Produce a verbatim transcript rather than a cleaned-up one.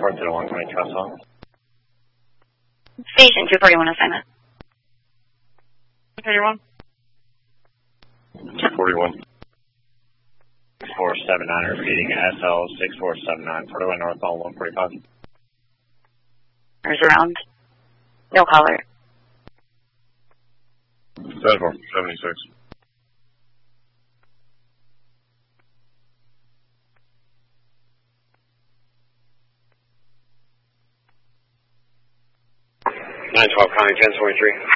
report to the one twenty Trestle. Station two forty-one assignment. two forty-one. two forty-one. six four seven nine, repeating S L six four seven nine, Portaway northbound one forty-five. There's around. No caller. seven four seventy-six. nine twelve, calling ten twenty-three.